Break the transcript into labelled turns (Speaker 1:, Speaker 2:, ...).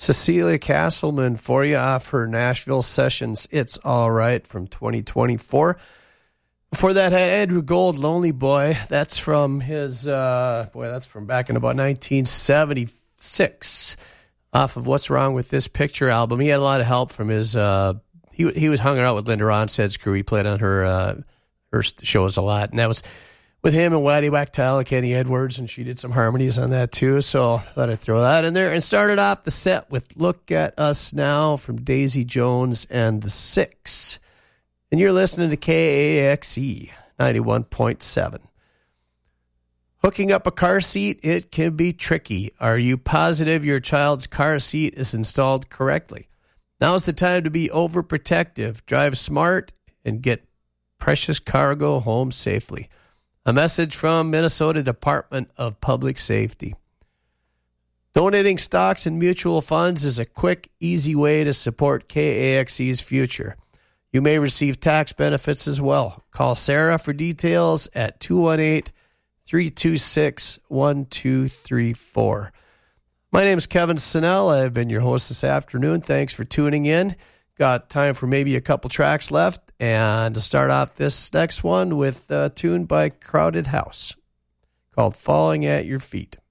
Speaker 1: Cecilia Castleman for you off her Nashville Sessions It's All Right from 2024. Before that, had Andrew Gold, Lonely Boy. That's from his, that's from back in about 1976, off of What's Wrong with This Picture album. He had a lot of help from his, he was hanging out with Linda Ronstadt's crew. He played on her shows a lot, and that was with him and Waddy Wachtel and Kenny Edwards, and she did some harmonies on that too, so I thought I'd throw that in there. And started off the set with Look at Us Now from Daisy Jones and the Six. And you're listening to KAXE 91.7. Hooking up a car seat, it can be tricky. Are you positive your child's car seat is installed correctly? Now's the time to be overprotective. Drive smart and get precious cargo home safely. A message from Minnesota Department of Public Safety. Donating stocks and mutual funds is a quick, easy way to support KAXE's future. You may receive tax benefits as well. Call Sarah for details at 218-326-1234. My name is Kevin Sinnell. I've been your host this afternoon. Thanks for tuning in. Got time for maybe a couple tracks left, and to start off this next one with a tune by Crowded House called Falling at Your Feet.